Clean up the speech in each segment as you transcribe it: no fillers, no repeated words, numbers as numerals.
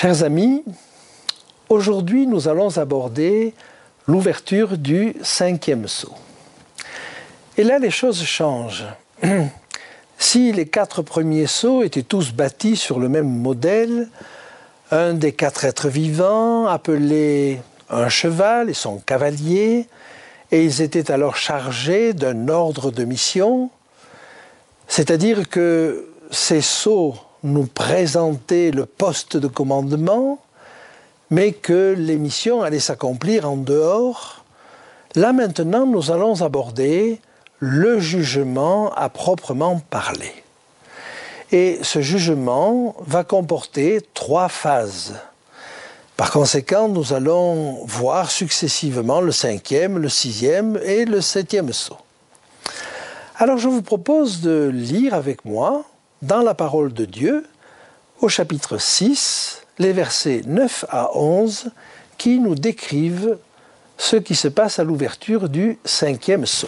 Chers amis, aujourd'hui nous allons aborder l'ouverture du 5e sceau. Et là les choses changent. Si les 4 premiers sceaux étaient tous bâtis sur le même modèle, un des 4 êtres vivants appelé un cheval et son cavalier, et ils étaient alors chargés d'un ordre de mission, c'est-à-dire que ces sceaux nous présentaient le poste de commandement, mais que les missions allaient s'accomplir en dehors. Là maintenant, nous allons aborder le jugement à proprement parler. Et ce jugement va comporter 3 phases. Par conséquent, nous allons voir successivement le 5e, le 6e et le 7e sceau. Alors je vous propose de lire avec moi, dans la parole de Dieu, au chapitre 6, les versets 9 à 11, qui nous décrivent ce qui se passe à l'ouverture du 5e sceau.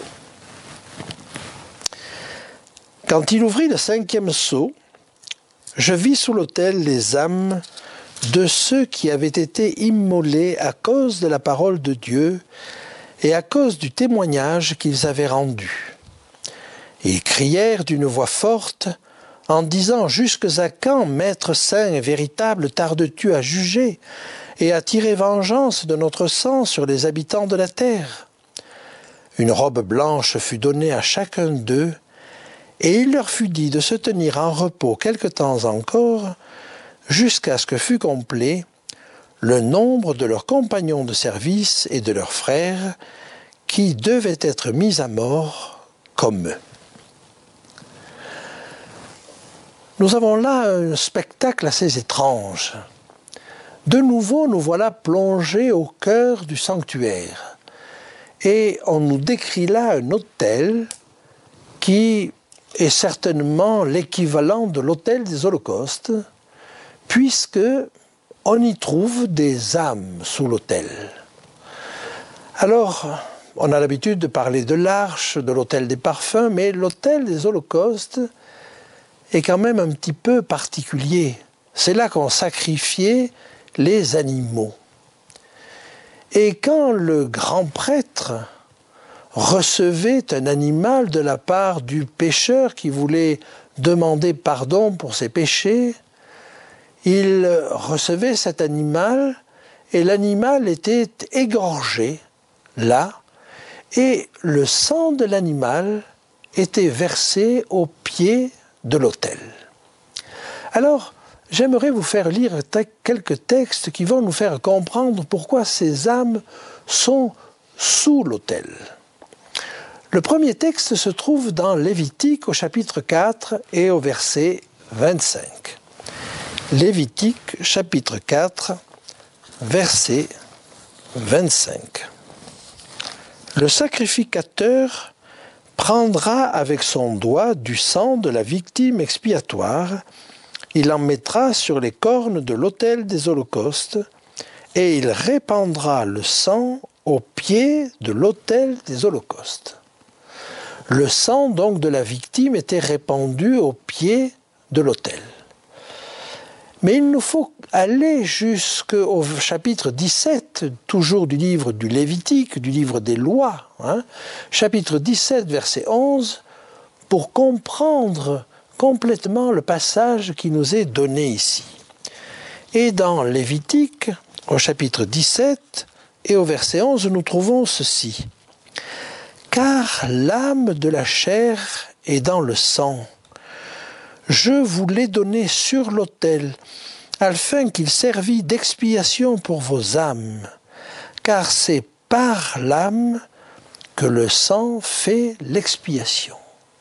Quand il ouvrit le 5e sceau, je vis sous l'autel les âmes de ceux qui avaient été immolés à cause de la parole de Dieu et à cause du témoignage qu'ils avaient rendu. Ils crièrent d'une voix forte en disant « Jusque à quand, Maître saint et véritable, tardes-tu à juger et à tirer vengeance de notre sang sur les habitants de la terre ?» Une robe blanche fut donnée à chacun d'eux, et il leur fut dit de se tenir en repos quelque temps encore, jusqu'à ce que fût complet le nombre de leurs compagnons de service et de leurs frères, qui devaient être mis à mort comme eux. Nous avons là un spectacle assez étrange. De nouveau, nous voilà plongés au cœur du sanctuaire. Et on nous décrit là un autel qui est certainement l'équivalent de l'autel des holocaustes, puisque on y trouve des âmes sous l'autel. Alors, on a l'habitude de parler de l'arche, de l'autel des parfums, mais l'autel des holocaustes est quand même un petit peu particulier. C'est là qu'on sacrifiait les animaux. Et quand le grand prêtre recevait un animal de la part du pécheur qui voulait demander pardon pour ses péchés, il recevait cet animal et l'animal était égorgé là et le sang de l'animal était versé au pied de l'autel. Alors, j'aimerais vous faire lire quelques textes qui vont nous faire comprendre pourquoi ces âmes sont sous l'autel. Le premier texte se trouve dans Lévitique au chapitre 4 et au verset 25. Lévitique chapitre 4, verset 25. Le sacrificateur prendra avec son doigt du sang de la victime expiatoire, il en mettra sur les cornes de l'autel des holocaustes, et il répandra le sang au pied de l'autel des holocaustes. Le sang donc de la victime était répandu au pied de l'autel. Mais il nous faut aller jusqu'au chapitre 17, toujours du livre du Lévitique, du livre des lois, chapitre 17, verset 11, pour comprendre complètement le passage qui nous est donné ici. Et dans Lévitique, au chapitre 17 et au verset 11, nous trouvons ceci. « Car l'âme de la chair est dans le sang. Je vous l'ai donné sur l'autel, afin qu'il servît d'expiation pour vos âmes, car c'est par l'âme que le sang fait l'expiation. »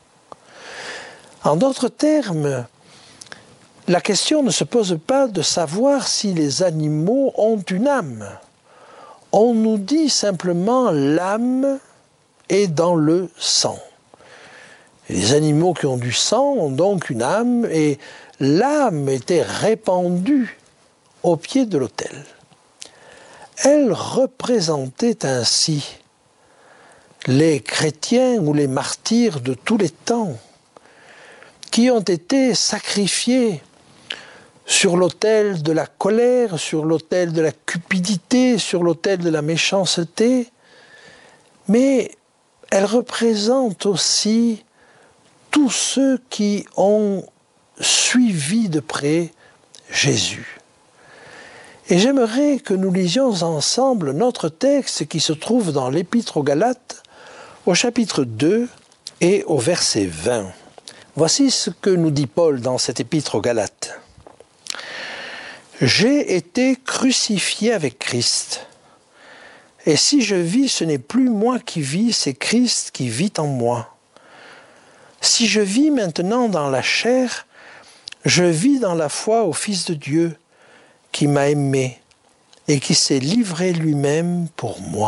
En d'autres termes, la question ne se pose pas de savoir si les animaux ont une âme. On nous dit simplement l'âme est dans le sang. Et les animaux qui ont du sang ont donc une âme et l'âme était répandue au pied de l'autel. Elle représentait ainsi les chrétiens ou les martyrs de tous les temps qui ont été sacrifiés sur l'autel de la colère, sur l'autel de la cupidité, sur l'autel de la méchanceté, mais elle représente aussi tous ceux qui ont suivi de près Jésus. Et j'aimerais que nous lisions ensemble notre texte qui se trouve dans l'Épître aux Galates, au chapitre 2 et au verset 20. Voici ce que nous dit Paul dans cette Épître aux Galates. « J'ai été crucifié avec Christ, et si je vis, ce n'est plus moi qui vis, c'est Christ qui vit en moi. Si je vis maintenant dans la chair, je vis dans la foi au Fils de Dieu, qui m'a aimé et qui s'est livré lui-même pour moi. »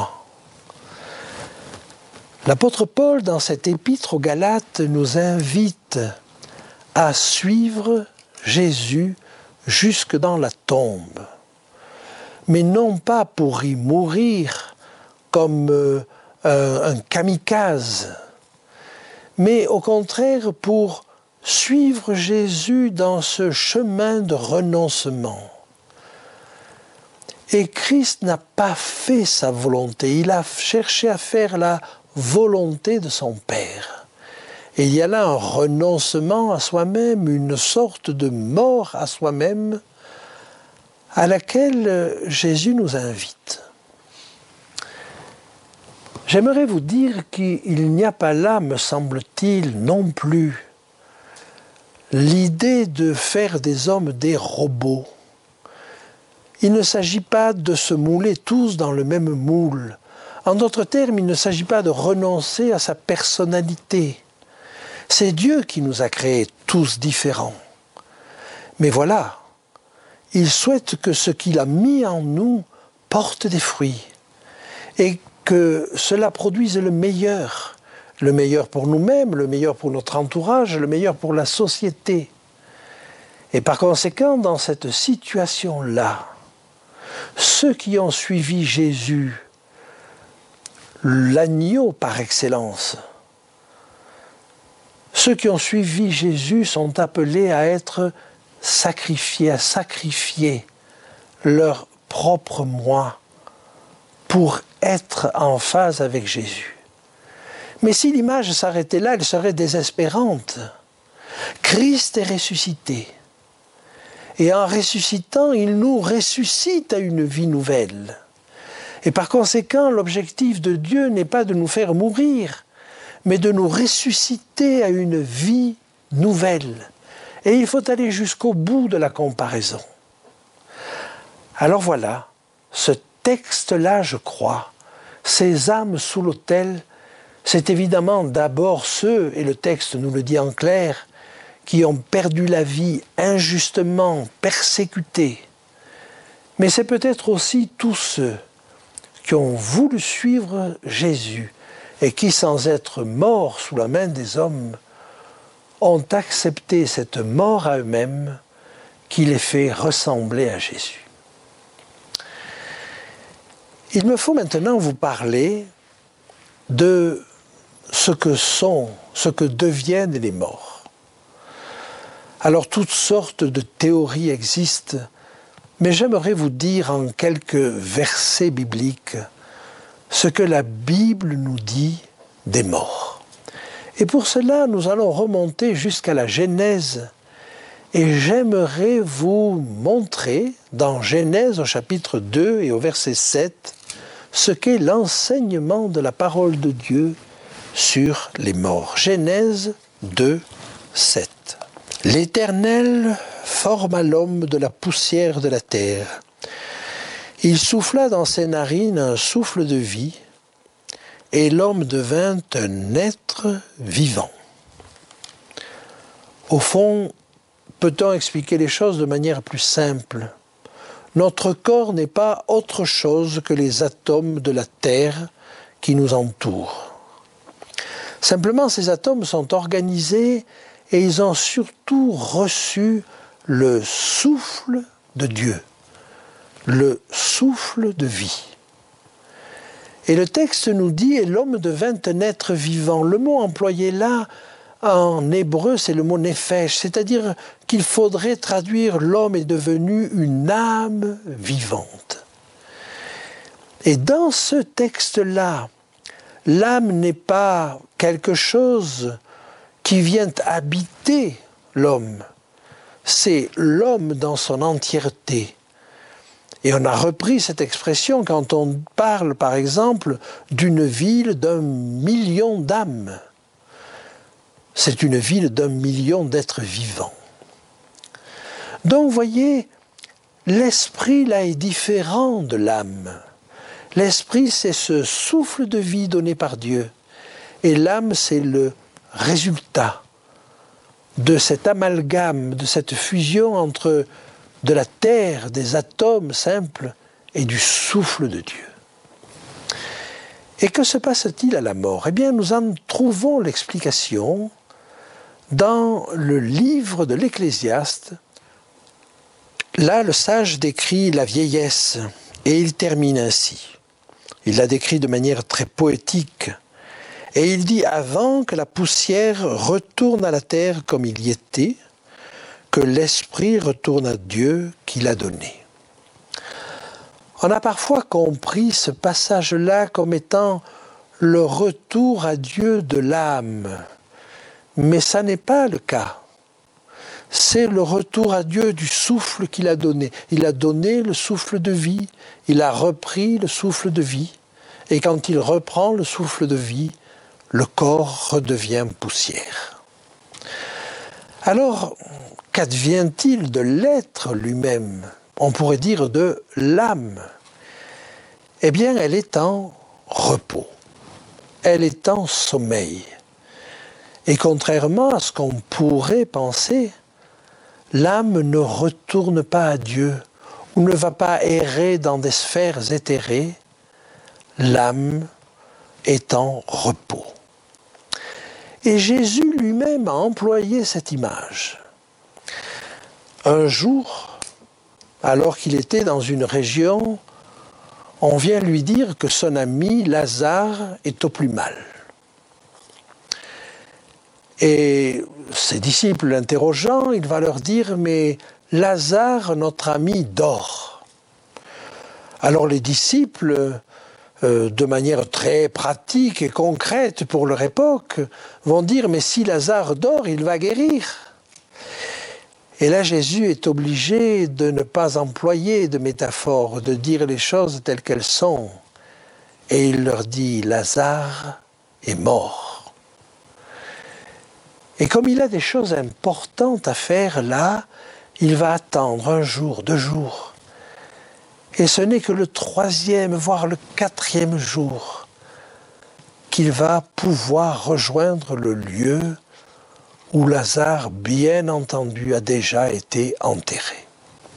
L'apôtre Paul, dans cette épître aux Galates, nous invite à suivre Jésus jusque dans la tombe, mais non pas pour y mourir comme un kamikaze, mais au contraire pour suivre Jésus dans ce chemin de renoncement. Et Christ n'a pas fait sa volonté, il a cherché à faire la volonté de son Père. Et il y a là un renoncement à soi-même, une sorte de mort à soi-même, à laquelle Jésus nous invite. J'aimerais vous dire qu'il n'y a pas là, me semble-t-il, non plus, l'idée de faire des hommes des robots. Il ne s'agit pas de se mouler tous dans le même moule. En d'autres termes, il ne s'agit pas de renoncer à sa personnalité. C'est Dieu qui nous a créés tous différents. Mais voilà, il souhaite que ce qu'il a mis en nous porte des fruits et que cela produise le meilleur pour nous-mêmes, le meilleur pour notre entourage, le meilleur pour la société. Et par conséquent, dans cette situation-là, ceux qui ont suivi Jésus, l'agneau par excellence, ceux qui ont suivi Jésus sont appelés à être sacrifiés, à sacrifier leur propre moi pour être en phase avec Jésus. Mais si l'image s'arrêtait là, elle serait désespérante. Christ est ressuscité. Et en ressuscitant, il nous ressuscite à une vie nouvelle. Et par conséquent, l'objectif de Dieu n'est pas de nous faire mourir, mais de nous ressusciter à une vie nouvelle. Et il faut aller jusqu'au bout de la comparaison. Alors voilà, ce texte-là, je crois, ces âmes sous l'autel, c'est évidemment d'abord ceux, et le texte nous le dit en clair, qui ont perdu la vie injustement, persécutés. Mais c'est peut-être aussi tous ceux qui ont voulu suivre Jésus et qui, sans être morts sous la main des hommes, ont accepté cette mort à eux-mêmes qui les fait ressembler à Jésus. Il me faut maintenant vous parler de ce que deviennent les morts. Alors, toutes sortes de théories existent, mais j'aimerais vous dire en quelques versets bibliques ce que la Bible nous dit des morts. Et pour cela, nous allons remonter jusqu'à la Genèse. Et j'aimerais vous montrer, dans Genèse au chapitre 2 et au verset 7, ce qu'est l'enseignement de la parole de Dieu sur les morts. Genèse 2, 7. L'Éternel forma l'homme de la poussière de la terre. Il souffla dans ses narines un souffle de vie, et l'homme devint un être vivant. Au fond, peut-on expliquer les choses de manière plus simple? Notre corps n'est pas autre chose que les atomes de la terre qui nous entourent. Simplement, ces atomes sont organisés et ils ont surtout reçu le souffle de Dieu, le souffle de vie. Et le texte nous dit « et l'homme devint un être vivant ». Le mot employé là en hébreu, c'est le mot nefesh, c'est-à-dire qu'il faudrait traduire l'homme est devenu une âme vivante. Et dans ce texte-là, l'âme n'est pas quelque chose qui vient habiter l'homme, c'est l'homme dans son entièreté. Et on a repris cette expression quand on parle, par exemple, d'une ville d'1 million d'âmes. C'est une ville d'1 million d'êtres vivants. Donc, vous voyez, l'esprit, là, est différent de l'âme. L'esprit, c'est ce souffle de vie donné par Dieu. Et l'âme, c'est le résultat de cet amalgame, de cette fusion entre de la terre, des atomes simples et du souffle de Dieu. Et que se passe-t-il à la mort? Eh bien, nous en trouvons l'explication dans le livre de l'Ecclésiaste. Là, le sage décrit la vieillesse et il termine ainsi. Il la décrit de manière très poétique. Et il dit « Avant que la poussière retourne à la terre comme il y était, que l'esprit retourne à Dieu qui l'a donné. » On a parfois compris ce passage-là comme étant le retour à Dieu de l'âme. Mais ça n'est pas le cas. C'est le retour à Dieu du souffle qu'il a donné. Il a donné le souffle de vie, il a repris le souffle de vie. Et quand il reprend le souffle de vie, le corps redevient poussière. Alors, qu'advient-il de l'être lui-même? On pourrait dire de l'âme. Eh bien, elle est en repos. Elle est en sommeil. Et contrairement à ce qu'on pourrait penser, l'âme ne retourne pas à Dieu ou ne va pas errer dans des sphères éthérées. L'âme est en repos. Et Jésus lui-même a employé cette image. Un jour, alors qu'il était dans une région, on vient lui dire que son ami Lazare est au plus mal. Et ses disciples l'interrogeant, il va leur dire « Mais Lazare, notre ami, dort. » Alors les disciples, de manière très pratique et concrète pour leur époque, vont dire « Mais si Lazare dort, il va guérir. » Et là, Jésus est obligé de ne pas employer de métaphore, de dire les choses telles qu'elles sont. Et il leur dit « Lazare est mort. » Et comme il a des choses importantes à faire là, il va attendre 1 jour, 2 jours. Et ce n'est que le 3e, voire le 4e jour, qu'il va pouvoir rejoindre le lieu où Lazare, bien entendu, a déjà été enterré.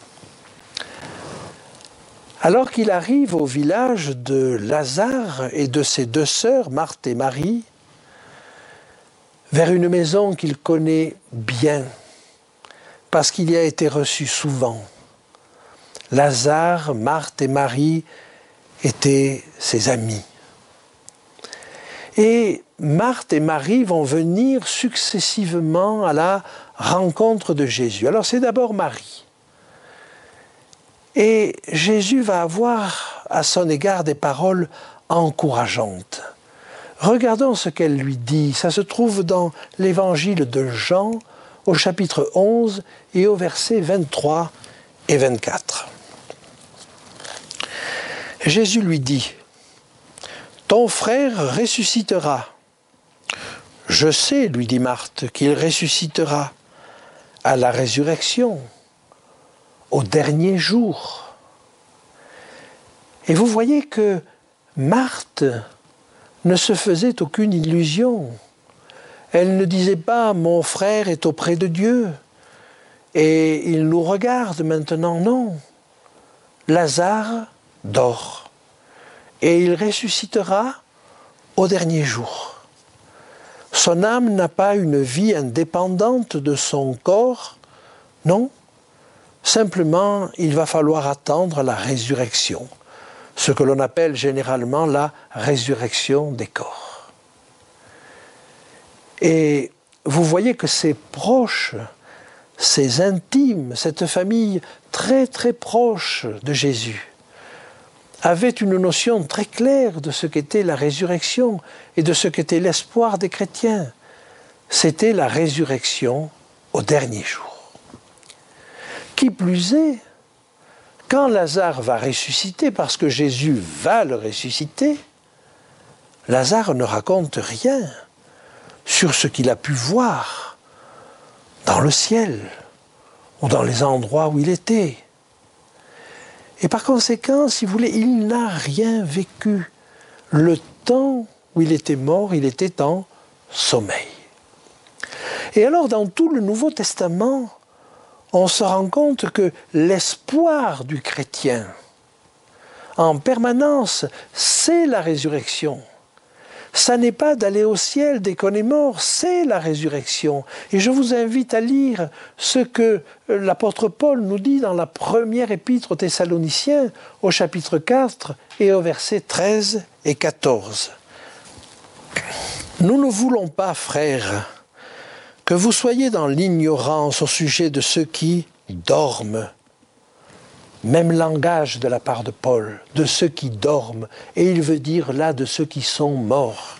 Alors qu'il arrive au village de Lazare et de ses 2 sœurs, Marthe et Marie, vers une maison qu'il connaît bien, parce qu'il y a été reçu souvent. Lazare, Marthe et Marie étaient ses amis. Et Marthe et Marie vont venir successivement à la rencontre de Jésus. Alors c'est d'abord Marie. Et Jésus va avoir à son égard des paroles encourageantes. Regardons ce qu'elle lui dit. Ça se trouve dans l'évangile de Jean, au chapitre 11 et au verset 23 et 24. Jésus lui dit « Ton frère ressuscitera. » « Je sais, lui dit Marthe, qu'il ressuscitera à la résurrection, au dernier jour. » Et vous voyez que Marthe ne se faisait aucune illusion. Elle ne disait pas « Mon frère est auprès de Dieu et il nous regarde maintenant ». Non, Lazare dort et il ressuscitera au dernier jour. Son âme n'a pas une vie indépendante de son corps, non. Simplement, il va falloir attendre la résurrection, ce que l'on appelle généralement la résurrection des corps. Et vous voyez que ses proches, ses intimes, cette famille très très proche de Jésus, avaient une notion très claire de ce qu'était la résurrection et de ce qu'était l'espoir des chrétiens. C'était la résurrection au dernier jour. Qui plus est, quand Lazare va ressusciter, parce que Jésus va le ressusciter, Lazare ne raconte rien sur ce qu'il a pu voir dans le ciel ou dans les endroits où il était. Et par conséquent, si vous voulez, il n'a rien vécu. Le temps où il était mort, il était en sommeil. Et alors, dans tout le Nouveau Testament, on se rend compte que l'espoir du chrétien, en permanence, c'est la résurrection. Ça n'est pas d'aller au ciel dès qu'on est mort, c'est la résurrection. Et je vous invite à lire ce que l'apôtre Paul nous dit dans la première épître aux Thessaloniciens, au chapitre 4 et au verset 13 et 14. Nous ne voulons pas, frères, que vous soyez dans l'ignorance au sujet de ceux qui dorment. Même langage de la part de Paul, de ceux qui dorment, et il veut dire là de ceux qui sont morts.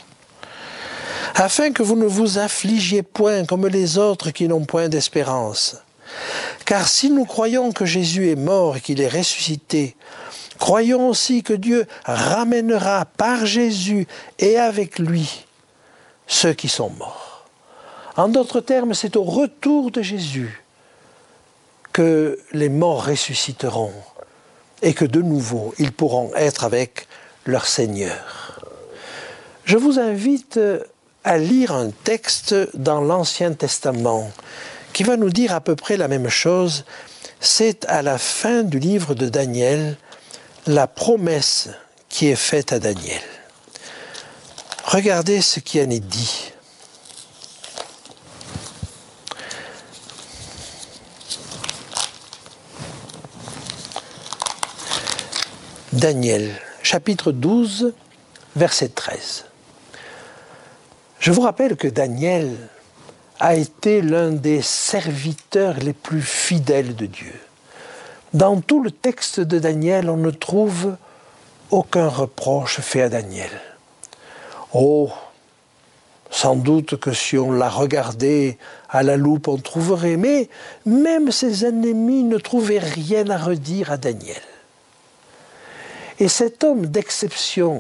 Afin que vous ne vous affligiez point comme les autres qui n'ont point d'espérance. Car si nous croyons que Jésus est mort et qu'il est ressuscité, croyons aussi que Dieu ramènera par Jésus et avec lui ceux qui sont morts. En d'autres termes, c'est au retour de Jésus que les morts ressusciteront et que de nouveau, ils pourront être avec leur Seigneur. Je vous invite à lire un texte dans l'Ancien Testament qui va nous dire à peu près la même chose. C'est à la fin du livre de Daniel, la promesse qui est faite à Daniel. Regardez ce qui en est dit. Daniel, chapitre 12, verset 13. Je vous rappelle que Daniel a été l'un des serviteurs les plus fidèles de Dieu. Dans tout le texte de Daniel, on ne trouve aucun reproche fait à Daniel. Oh, sans doute que si on l'a regardé à la loupe, on trouverait, mais même ses ennemis ne trouvaient rien à redire à Daniel. Et cet homme d'exception,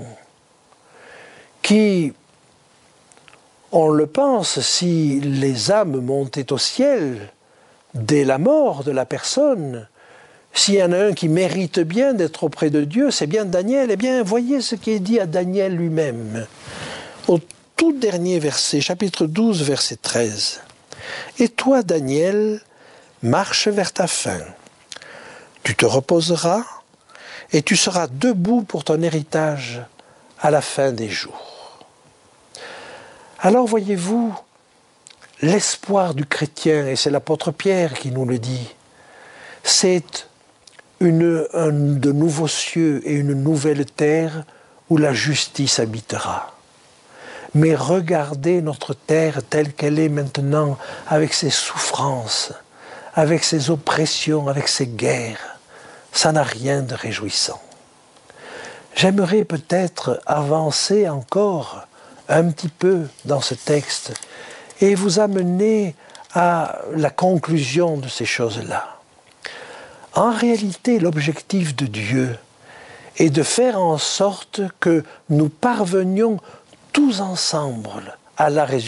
qui, on le pense, si les âmes montaient au ciel dès la mort de la personne, s'il y en a un qui mérite bien d'être auprès de Dieu, c'est bien Daniel. Eh bien, voyez ce qui est dit à Daniel lui-même. Au tout dernier verset, chapitre 12, verset 13. « Et toi, Daniel, marche vers ta fin. Tu te reposeras et tu seras debout pour ton héritage à la fin des jours. » Alors voyez-vous, l'espoir du chrétien, et c'est l'apôtre Pierre qui nous le dit, c'est de nouveaux cieux et une nouvelle terre où la justice habitera. Mais regardez notre terre telle qu'elle est maintenant, avec ses souffrances, avec ses oppressions, avec ses guerres. Ça n'a rien de réjouissant. J'aimerais peut-être avancer encore un petit peu dans ce texte et vous amener à la conclusion de ces choses-là. En réalité, l'objectif de Dieu est de faire en sorte que nous parvenions tous ensemble à la résurrection.